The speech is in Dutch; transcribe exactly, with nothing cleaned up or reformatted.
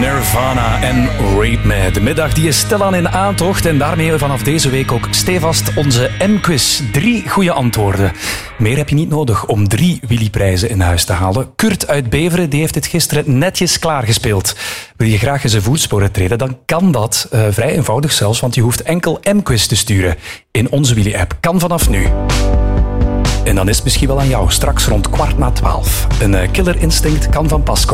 Nirvana en Rape Me. De middag die is stilaan in aantocht en daarmee vanaf deze week ook stevast onze M-quiz. Drie goede antwoorden. Meer heb je niet nodig om drie Willy-prijzen in huis te halen. Kurt uit Beveren die heeft het gisteren netjes klaargespeeld. Wil je graag in zijn voetsporen treden, dan kan dat uh, vrij eenvoudig zelfs, want je hoeft enkel M-quiz te sturen in onze Willy-app. Kan vanaf nu. En dan is het misschien wel aan jou, straks rond kwart na twaalf. Een uh, killer instinct kan van pas komen.